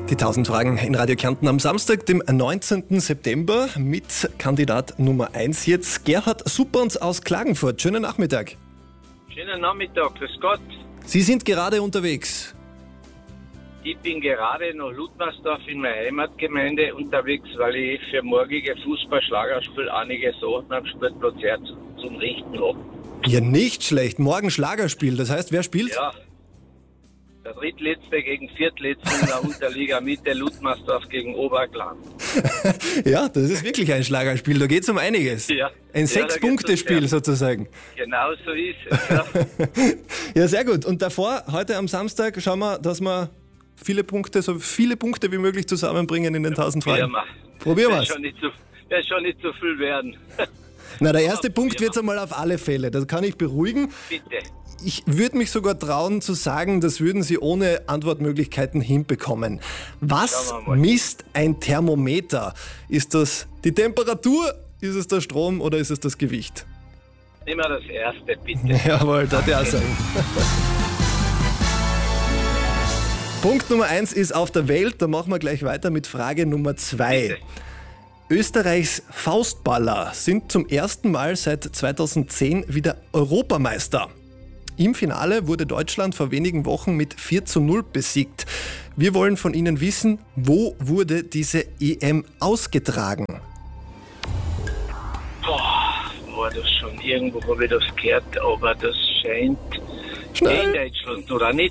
Die 1000 Fragen in Radio Kärnten am Samstag, dem 19. September mit Kandidat Nummer 1 jetzt Gerhard Supperns aus Klagenfurt. Schönen Nachmittag. Schönen Nachmittag, grüß Gott. Sie sind gerade unterwegs. Ich bin gerade nach Ludmersdorf in meiner Heimatgemeinde unterwegs, weil ich für morgige Fußball-Schlagerspiel einige Sachen am Spielplatz her zum Richten habe. Ja, nicht schlecht. Morgen Schlagerspiel. Das heißt, wer spielt? Ja, der Drittletzte gegen Viertletzte in der Unterliga Mitte, Ludmersdorf gegen Oberglan. Ja, das ist wirklich ein Schlagerspiel. Da geht es um einiges. Ja. Ein 6-Punkte-Spiel sozusagen. Genau so ist es. Ja. Ja, sehr gut. Und davor, heute am Samstag, schauen wir, dass wir so viele Punkte wie möglich zusammenbringen in den 1000 Fragen. Probieren wir es. Wird schon nicht so viel werden. Na, der erste Punkt wird es einmal auf alle Fälle. Das kann ich beruhigen. Bitte. Ich würde mich sogar trauen zu sagen, das würden Sie ohne Antwortmöglichkeiten hinbekommen. Was misst ein Thermometer? Ist das die Temperatur, ist es der Strom oder ist es das Gewicht? Nimm mal das erste, bitte. Jawohl, das ja sagen. Punkt Nummer 1 ist auf der Welt. Da machen wir gleich weiter mit Frage Nummer 2. Bitte. Österreichs Faustballer sind zum ersten Mal seit 2010 wieder Europameister. Im Finale wurde Deutschland vor wenigen Wochen mit 4:0 besiegt. Wir wollen von Ihnen wissen, wo wurde diese EM ausgetragen? War das schon irgendwo, habe ich das gehört, aber das scheint in Deutschland, oder nicht?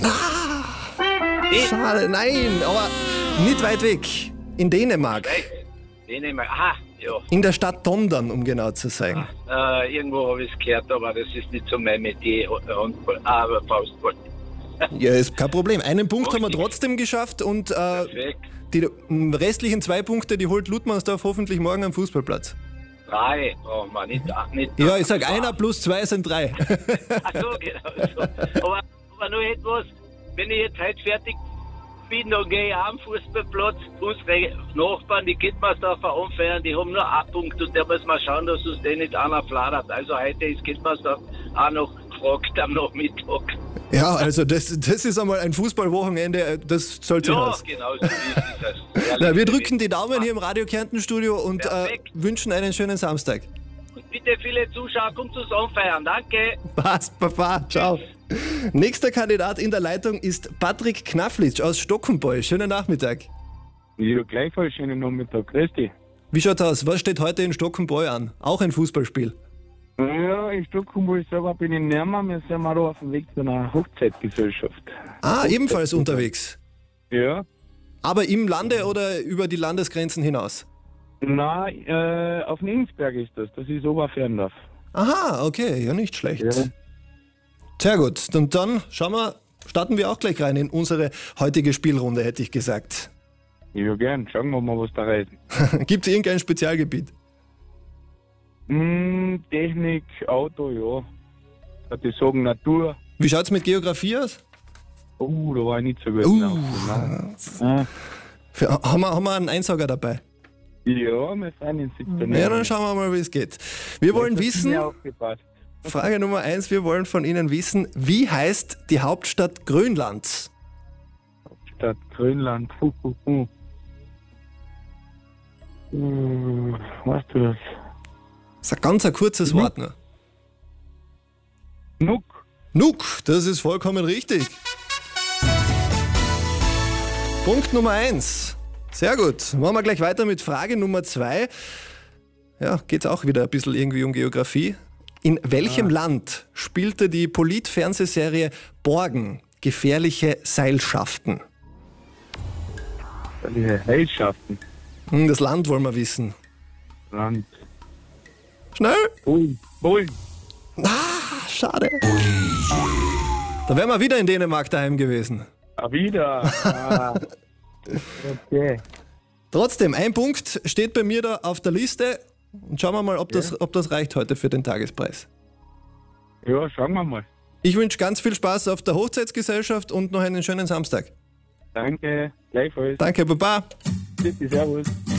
Schade, nein, aber nicht weit weg. In Dänemark. Dänemark, aha, ja. In der Stadt Tondern, um genau zu sein. Irgendwo habe ich es gehört, aber das ist nicht so mein Metier, Handball, aber Faustball. Ja, ist kein Problem. Einen Punkt haben wir trotzdem geschafft und die restlichen 2 Punkte, die holt Ludmersdorf hoffentlich morgen am Fußballplatz. 3 brauchen wir, nicht. Ja, ich sag 1 plus 2 sind 3. Ach so, genau so. Aber nur etwas, wenn ich jetzt heute fertig bin, dann gehe ich am Fußballplatz. Unsere Nachbarn, die Gittmersdorfer anfeiern, die haben nur 1 Punkt und da muss man schauen, dass uns den nicht einer fladert. Also heute ist Gittmersdorf auch noch gefragt am Nachmittag. Ja, also das ist einmal ein Fußballwochenende, das sollte raus. Ja, genau so ist es. Na, wir drücken die Daumen hier im Radio Kärnten Studio und wünschen einen schönen Samstag. Und bitte viele Zuschauer, kommt uns anfeiern. Danke. Passt, Papa. Ciao. Nächster Kandidat in der Leitung ist Patrick Knaflitsch aus Stockenbräu. Schönen Nachmittag. Ja, gleichfalls schönen Nachmittag. Grüß dich. Wie schaut aus? Was steht heute in Stockenbräu an? Auch ein Fußballspiel? Ja, in Stockenbräu selber bin ich nicht mehr. Wir sind mal da auf dem Weg zu einer Hochzeitgesellschaft. Ah, ebenfalls unterwegs? Ja. Aber im Lande oder über die Landesgrenzen hinaus? Nein, auf Ningensberg ist das. Das ist Oberferndorf. Aha, okay. Ja, nicht schlecht. Ja. Sehr gut. Und dann starten wir auch gleich rein in unsere heutige Spielrunde, hätte ich gesagt. Ja, gern. Schauen wir mal, was da reisen. Gibt es irgendein Spezialgebiet? Technik, Auto, ja. Ich würde sagen Natur. Wie schaut es mit Geografie aus? Da war ich nicht so gut. Haben wir einen Einsauger dabei? Ja, wir fahren in 17. Ja, dann schauen wir mal, wie es geht. Wir wollen wissen, Frage Nummer 1, wir wollen von Ihnen wissen, wie heißt die Hauptstadt Grönlands? Hauptstadt Grönland, weißt du das? Das ist ein ganz kurzes Wort nur. Nuuk, das ist vollkommen richtig. Punkt Nummer 1. Sehr gut. Machen wir gleich weiter mit Frage Nummer 2. Ja, geht es auch wieder ein bisschen irgendwie um Geografie. In welchem Land spielte die Polit-Fernsehserie Borgen gefährliche Seilschaften? Seilschaften? Das Land wollen wir wissen. Land. Schnell! Polen. Schade. Da wären wir wieder in Dänemark daheim gewesen. Wieder? Okay. Trotzdem, ein Punkt steht bei mir da auf der Liste. Und schauen wir mal, ob das reicht heute für den Tagespreis. Ja, schauen wir mal. Ich wünsche ganz viel Spaß auf der Hochzeitsgesellschaft und noch einen schönen Samstag. Danke, gleichfalls. Danke, Baba. Tschüssi, servus.